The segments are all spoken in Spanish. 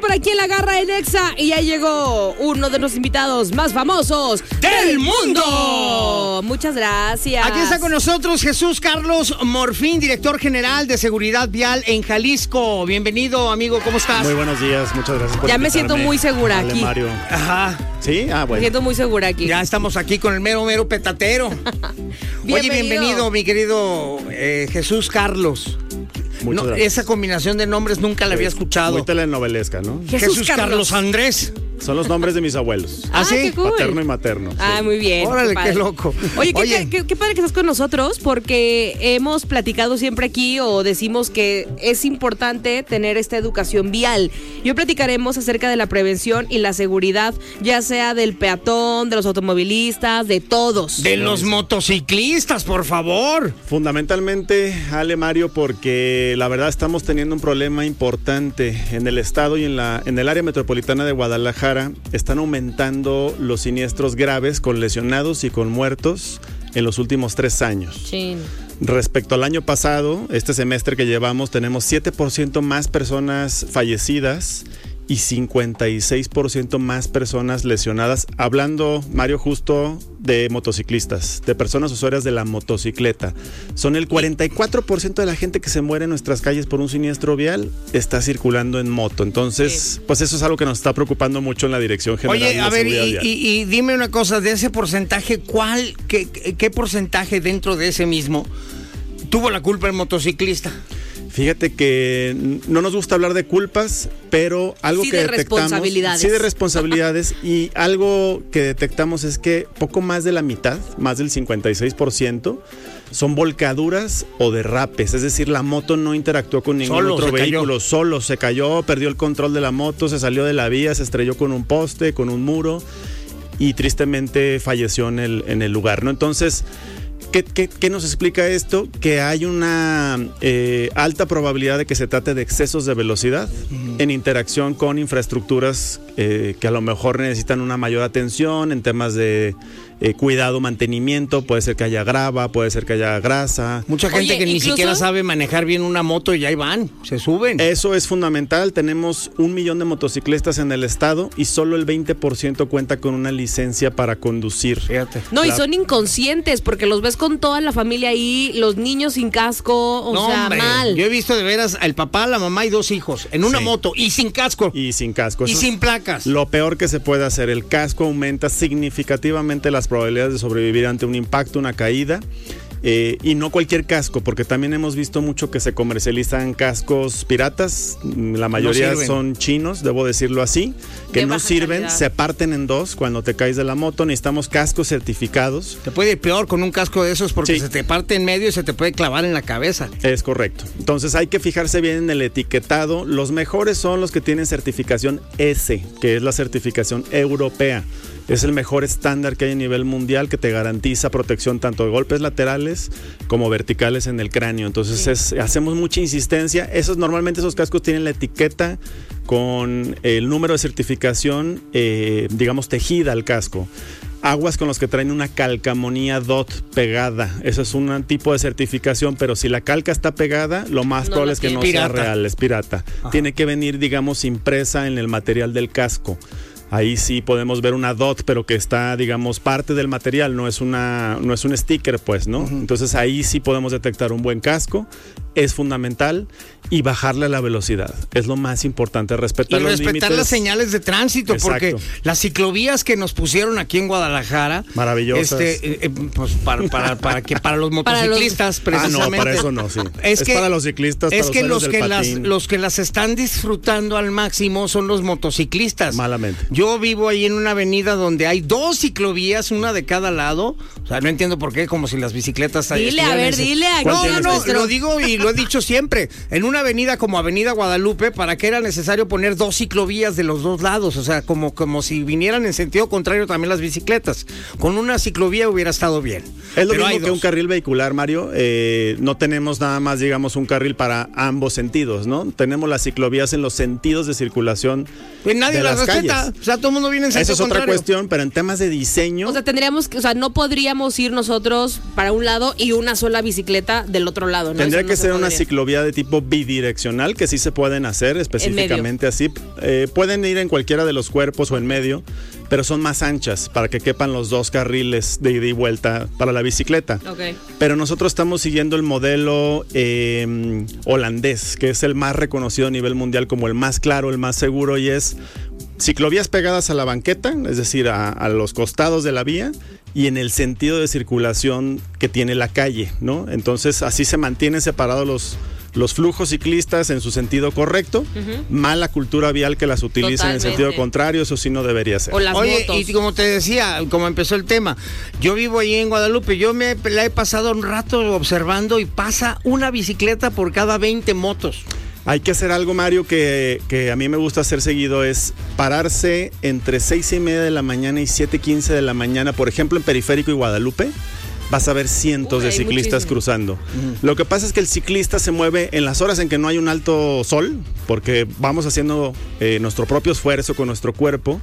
por aquí en La Garra en Exa y ya llegó uno de los invitados más famosos del mundo. Muchas gracias. Aquí está con nosotros Jesús Carlos Morfín, director general de Seguridad Vial en Jalisco. Bienvenido, amigo, ¿cómo estás? Muy buenos días, muchas gracias por Ya invitarme. me siento muy segura aquí. Mario. Ajá. ¿Sí? Ah, Me bueno. siento muy segura aquí. Ya estamos aquí con el mero petatero. Oye, bienvenido, mi querido Jesús Carlos. Muchas gracias. Esa combinación de nombres nunca la había escuchado. Muy telenovelesca, ¿no? Jesús Carlos Andrés. Son los nombres de mis abuelos. ¿Ah, sí? qué cool. Paterno y materno. Ah, sí. muy bien. Órale, padre. qué loco. Oye, qué padre que estás con nosotros, porque hemos platicado siempre aquí o decimos que es importante tener esta educación vial. Y hoy platicaremos acerca de la prevención y la seguridad, ya sea del peatón, de los automovilistas, de todos. De los motociclistas, por favor. Fundamentalmente, Ale, Mario, porque la verdad estamos teniendo un problema importante en el estado y en el área metropolitana de Guadalajara. Están aumentando los siniestros graves con lesionados y con muertos en los últimos 3 años. Sí. Respecto al año pasado, este semestre que llevamos, tenemos 7% más personas fallecidas y 56% más personas lesionadas. Hablando, Mario, justo de motociclistas, de personas usuarias de la motocicleta. Son el 44% de la gente que se muere en nuestras calles por un siniestro vial está circulando en moto. Entonces, pues eso es algo que nos está preocupando mucho en la Dirección General Oye, de a ver, Seguridad Vial. y dime una cosa, de ese porcentaje, ¿qué porcentaje dentro de ese mismo tuvo la culpa el motociclista? Fíjate que no nos gusta hablar de culpas, pero algo Sí que de detectamos... responsabilidades. Sí, de responsabilidades. Y algo que detectamos es que poco más de la mitad, más del 56%, son volcaduras o derrapes. Es decir, la moto no interactuó con ningún otro vehículo. Solo se cayó, perdió el control de la moto, se salió de la vía, se estrelló con un poste, con un muro y tristemente falleció en el lugar, ¿no? Entonces... ¿Qué nos explica esto? Que hay una alta probabilidad de que se trate de excesos de velocidad en interacción con infraestructuras que a lo mejor necesitan una mayor atención en temas de cuidado, mantenimiento. Puede ser que haya grava, puede ser que haya grasa. Mucha gente que ni siquiera sabe manejar bien una moto y ahí van, se suben. Eso es fundamental. Tenemos 1 millón de motociclistas en el estado y solo el 20% cuenta con una licencia para conducir. Fíjate. No, y son inconscientes porque los ves con toda la familia ahí, los niños sin casco, o sea, hombre, mal. Yo he visto de veras al papá, la mamá y 2 hijos en una moto y sin casco. Y sin casco. Y Eso sin es placas. lo peor que se puede hacer. El casco aumenta significativamente las probabilidades de sobrevivir ante un impacto, una caída. Y no cualquier casco, porque también hemos visto mucho que se comercializan cascos piratas. La mayoría son chinos, debo decirlo así, que no sirven, calidad. Se parten en dos cuando te caes de la moto. Necesitamos cascos certificados. Te puede ir peor con un casco de esos porque se te parte en medio y se te puede clavar en la cabeza. Es correcto. Entonces hay que fijarse bien en el etiquetado. Los mejores son los que tienen certificación S, que es la certificación europea. Es el mejor estándar que hay a nivel mundial que te garantiza protección tanto de golpes laterales como verticales en el cráneo. Entonces hacemos mucha insistencia. Normalmente esos cascos tienen la etiqueta con el número de certificación, digamos, tejida al casco. Aguas con los que traen una calcamonía DOT pegada. Eso es un tipo de certificación, pero si la calca está pegada, lo más probable es que no sea real, es pirata. Ajá. Tiene que venir, digamos, impresa en el material del casco. Ahí sí podemos ver una DOT, pero que está, digamos, parte del material, no es un sticker, pues, ¿no? Entonces ahí sí podemos detectar un buen casco, es fundamental, y bajarle a la velocidad. Es lo más importante, respetar los límites. Y respetar las señales de tránsito. Exacto. Porque las ciclovías que nos pusieron aquí en Guadalajara, maravillosas. Pues para los motociclistas, precisamente. No, para eso no, sí. Es para los ciclistas, es para que los que las están disfrutando al máximo son los motociclistas. Malamente. Yo vivo ahí en una avenida donde hay 2 ciclovías, una de cada lado. O sea, no entiendo por qué, como si las bicicletas... Dile, a ver, dile. No, lo digo y lo he dicho siempre. En una avenida como Avenida Guadalupe, ¿para qué era necesario poner 2 ciclovías de los 2 lados? O sea, como si vinieran en sentido contrario también las bicicletas. Con una ciclovía hubiera estado bien. Es lo mismo que un carril vehicular, Mario. No tenemos nada más, digamos, un carril para ambos sentidos, ¿no? Tenemos las ciclovías en los sentidos de circulación. Pues nadie las respeta. Calles. O sea, todo el mundo viene en sentido contrario. Esa es otra cuestión, pero en temas de diseño... no podríamos ir nosotros para un lado y una sola bicicleta del otro lado, ¿no? Tendría que ser ser una ciclovía de tipo bidireccional, que sí se pueden hacer específicamente así. Pueden ir en cualquiera de los cuerpos o en medio, pero son más anchas para que quepan los 2 carriles de ida y vuelta para la bicicleta. Okay. Pero nosotros estamos siguiendo el modelo holandés, que es el más reconocido a nivel mundial como el más claro, el más seguro, y es ciclovías pegadas a la banqueta, es decir, a los costados de la vía y en el sentido de circulación que tiene la calle, ¿no? Entonces así se mantienen separados los flujos ciclistas en su sentido correcto. Mala cultura vial que las utiliza en el sentido contrario, eso sí no debería ser. O las motos. Y como te decía, como empezó el tema, yo vivo ahí en Guadalupe, yo la he pasado un rato observando y pasa una bicicleta por cada 20 motos. Hay que hacer algo, Mario, que a mí me gusta hacer seguido, es pararse entre 6:30 de la mañana y 7:15 de la mañana, por ejemplo, en Periférico y Guadalupe. Vas a ver cientos de ciclistas cruzando. Lo que pasa es que el ciclista se mueve en las horas en que no hay un alto sol, porque vamos haciendo nuestro propio esfuerzo con nuestro cuerpo.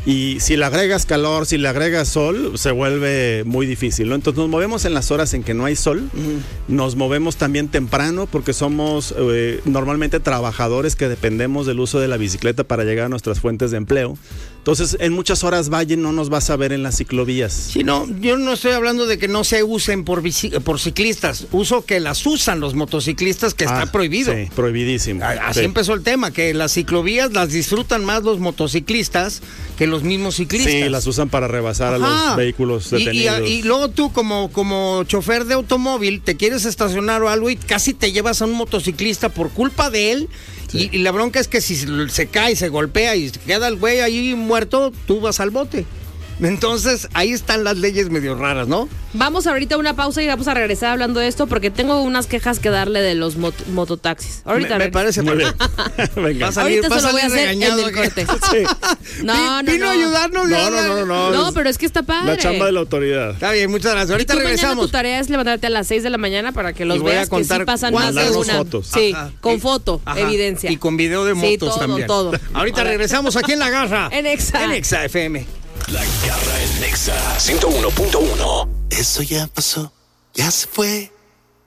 Y si le agregas calor, si le agregas sol, se vuelve muy difícil, ¿no? Entonces nos movemos en las horas en que no hay sol, nos movemos también temprano porque somos normalmente trabajadores que dependemos del uso de la bicicleta para llegar a nuestras fuentes de empleo. Entonces, en muchas horas valle no nos vas a ver en las ciclovías. Sí, no, yo no estoy hablando de que no se usen por ciclistas, uso que las usan los motociclistas, que está prohibido. Sí, prohibidísimo. Así empezó el tema, que las ciclovías las disfrutan más los motociclistas que los mismos ciclistas. Sí, las usan para rebasar a los vehículos detenidos. Y luego tú como chofer de automóvil te quieres estacionar o algo y casi te llevas a un motociclista por culpa de él. Sí. Y la bronca es que si se cae, se golpea y queda el güey ahí muerto, tú vas al bote. Entonces, ahí están las leyes medio raras, ¿no? Vamos ahorita a una pausa y vamos a regresar hablando de esto porque tengo unas quejas que darle de los mototaxis. Ahorita me parece muy bien. Venga. Ahorita se lo voy a hacer en el corte. Sí. No. ¿Vino a ayudarnos? No. No, pero es que está padre. La chamba de la autoridad. Está bien, muchas gracias. Ahorita regresamos. Mañana tu tarea es levantarte a las 6 de la mañana para que los veas que sí pasan más de una. Fotos. Sí, con foto, evidencia. Y con video de motos también. Todo. Ahorita regresamos aquí en La Garra. En Exa FM. La Garra en Nexa 101.1. Eso ya pasó, ya se fue.